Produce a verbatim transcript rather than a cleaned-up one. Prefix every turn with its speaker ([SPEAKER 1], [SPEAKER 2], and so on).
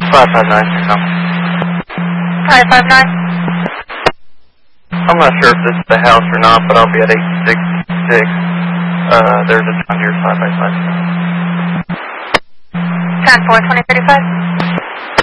[SPEAKER 1] five five nine, come.
[SPEAKER 2] five five nine.
[SPEAKER 1] I'm not sure if this is the house or not, but I'll be at eight six six. Uh, there's a John Deere five by five.
[SPEAKER 2] ten four, twenty thirty-five.